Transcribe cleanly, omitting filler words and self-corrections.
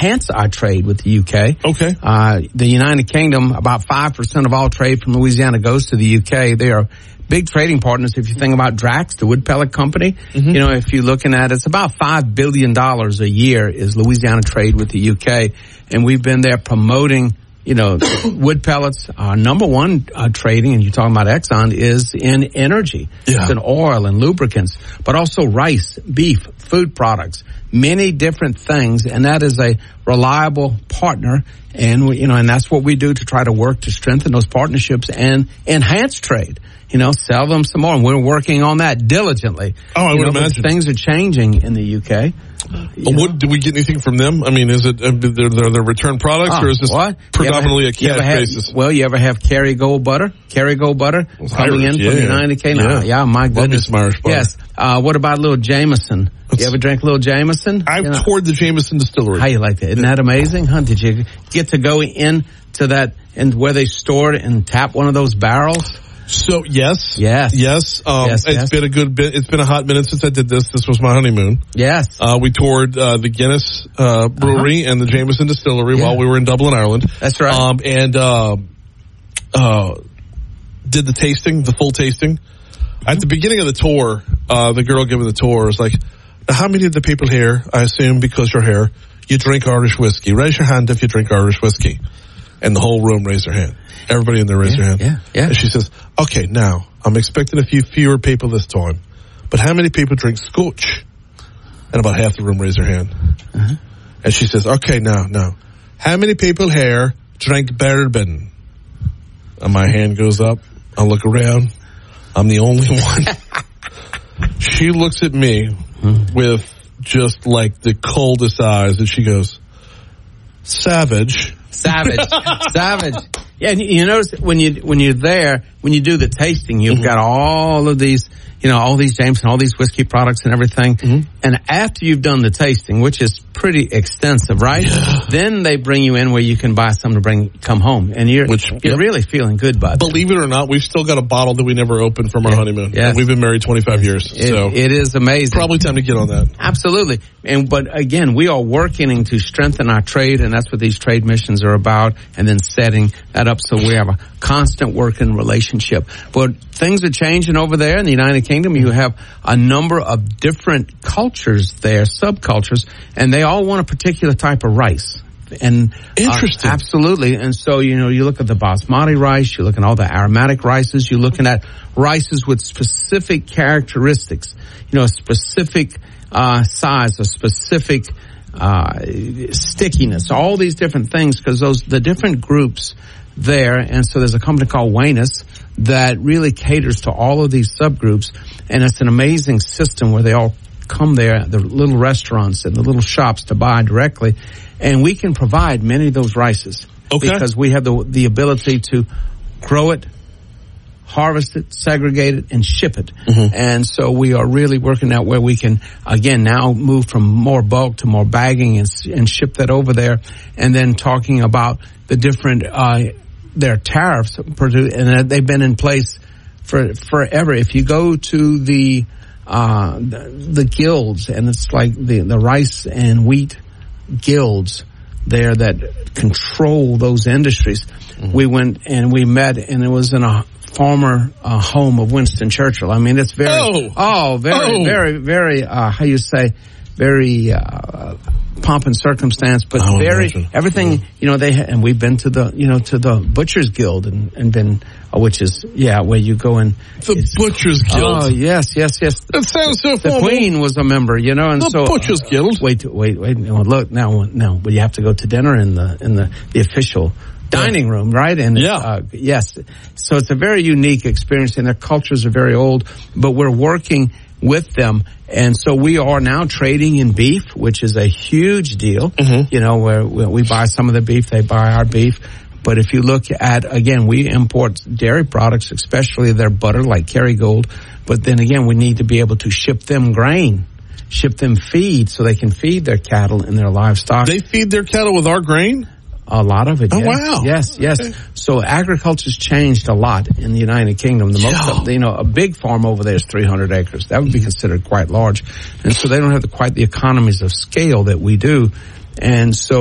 enhance our trade with the UK. Okay. The United Kingdom, about 5% of all trade from Louisiana goes to the UK. They are big trading partners. If you think about Drax, the wood pellet company, you know, if you're looking at it's about $5 billion a year is Louisiana trade with the UK. And we've been there promoting, you know, wood pellets. Our number one trading, and you're talking about Exxon, is in energy. Yeah. It's in oil and lubricants, but also rice, beef, food products, many different things. And that is a reliable partner. And, you know, and that's what we do to try to work to strengthen those partnerships and enhance trade. You know, sell them some more. And we're working on that diligently. Oh, I would imagine. Things are changing in the UK. Do we get anything from them? I mean, is it their return products, or is this predominantly a cash basis? Well, you ever have Kerrygold butter? Kerrygold butter coming in from the United Kingdom? Yeah, my goodness. Irish butter. Yes. What about a little Jameson? You ever drink a little Jameson? I've toured the Jameson distillery. How you like that? Isn't that amazing? Huh? Did you get to go into that and where they stored and tap one of those barrels? So yes. It's been a good bit. It's been a hot minute since I did this. This was my honeymoon. Yes. We toured the Guinness brewery and the Jameson distillery while we were in Dublin, Ireland. That's right. And did the tasting, the full tasting. At the beginning of the tour, the girl giving the tour was like, "How many of the people here, I assume because you're here, you drink Irish whiskey? Raise your hand if you drink Irish whiskey." And the whole room raised their hand. Everybody in there raised their hand. Yeah. And she says, "Okay, now, I'm expecting a few fewer people this time, but how many people drink Scotch?" And about half the room raised their hand. And she says, "Okay, now, how many people here drink bourbon?" And my hand goes up. I look around. I'm the only one. She looks at me with just like the coldest eyes, and she goes, Savage. Yeah, and you notice when you're there, when you do the tasting, you've got all of these, you know, all these Jameson, all these whiskey products and everything. And after you've done the tasting, which is pretty extensive, right? Yeah. Then they bring you in where you can buy some to come home, and you're really feeling good about it. Believe it or not, we've still got a bottle that we never opened from our honeymoon. Yes. We've been married 25 years. So it is amazing. Probably time to get on that. Absolutely. But again, we are working to strengthen our trade, and that's what these trade missions are about, and then setting that up so we have a constant working relationship. But things are changing over there in the United Kingdom. You have a number of different cultures there, subcultures, and they all want a particular type of rice. And interesting. Absolutely. And so, you know, you look at the basmati rice, you look at all the aromatic rices, you're looking at rices with specific characteristics, you know, a specific size, a specific stickiness, all these different things, because the different groups there. And so there's a company called Weymouth that really caters to all of these subgroups, and it's an amazing system where they all come there, the little restaurants and the little shops, to buy directly, and we can provide many of those rices because we have the ability to grow it, harvest it, segregate it, and ship it. And so we are really working out where we can, again, now move from more bulk to more bagging and ship that over there, and then talking about the different their tariffs, and they've been in place for forever. If you go to the guilds, and it's like the rice and wheat guilds there that control those industries. We went and we met, and it was in a former home of Winston Churchill. I mean, it's very, very, very, how you say, very pomp and circumstance, but everything, you know, and we've been to the Butchers Guild and been, which is, where you go and. The Butchers Guild. Oh, yes. That sounds so formal. The Queen was a member, you know, and the Butchers Guild. Wait, look, now, but you have to go to dinner in the official dining room, right? And yes. So it's a very unique experience, and their cultures are very old, but we're working with them. And so we are now trading in beef, which is a huge deal. You know, where we buy some of the beef, they buy our beef. But if you look at, again, we import dairy products, especially their butter, like Kerrygold. But then again, we need to be able to ship them grain, ship them feed, so they can feed their cattle and their livestock. They feed their cattle with our grain? A lot of it. Oh, yes. wow. Yes. Okay. So agriculture's changed a lot in the United Kingdom. A big farm over there is 300 acres. That would be considered quite large. And so they don't have quite the economies of scale that we do. And so